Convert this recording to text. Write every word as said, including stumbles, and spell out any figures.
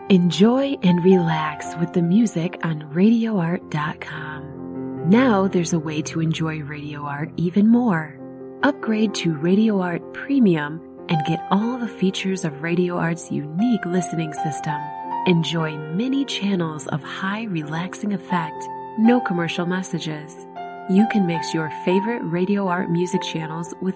Enjoy and relax with the music on radio art dot com. Now there's a way to enjoy Radio Art even more. Upgrade to Radio Art Premium and get all the features of Radio Art's unique listening system. Enjoy many channels of high relaxing effect, no commercial messages. You can mix your favorite Radio Art music channels with